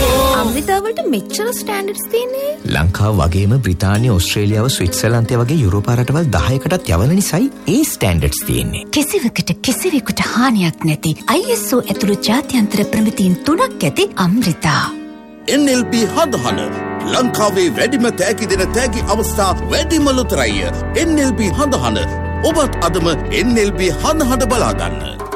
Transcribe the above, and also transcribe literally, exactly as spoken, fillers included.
අම්රිතාවට මෙච්චර ස්ටෑන්ඩඩ්ස් තියෙන්නේ. ලංකාව වගේම බ්‍රිතාන්‍ය, ඕස්ට්‍රේලියාව, ස්විට්සර්ලන්තය වගේ යුරෝපා රටවල් දහයකටත් යවන නිසායි ඒ ස්ටෑන්ඩඩ්ස් තියෙන්නේ. කිසිවකට කිසිවෙකුට හානියක් නැති I S O ඇතුළු ජාත්‍යන්තර ප්‍රමිතීන් තුනක් ඇති අම්රිතා. N L B හඳහන ලංකාවේ වැඩිම තෑගි දෙන තෑගි අවස්ථා වැඩිම ලොතරැය. N L B හඳහන ඔබත් අදම N L B හඳහන බලාගන්න.